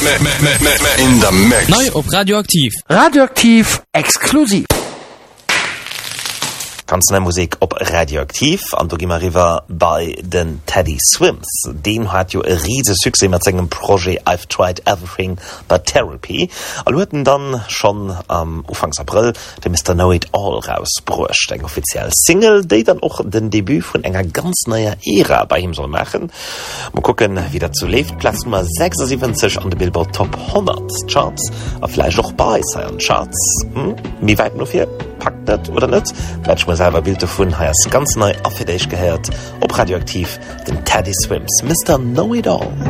In the mix. Neu op Radioaktiv. Radioaktiv exklusiv. Ganz neue Musik op Radioaktiv an du gimmer river bei den Teddy Swims. Den hat jo e riese Succès mat segem Projekt I've Tried Everything but Therapy. All hueten dann schon am Ufangs April de Mr. Know It All rausbrucht. Eng offiziell Single, déi dann och den Debüt vun enger ganz neuer Ära bei ihm soll machen. Mal gucken, wie dat zu lebt. Platz Nummer 76 an de Billboard Top 100 Charts. A vielleicht auch bei seinen Charts. Wie weit noch hier? Packt das oder nicht? Bleib mal selber Bild davon. Heißt ganz neu auf für dich gehört. Ob Radioaktiv, den Teddy Swims, Mr. Know It All.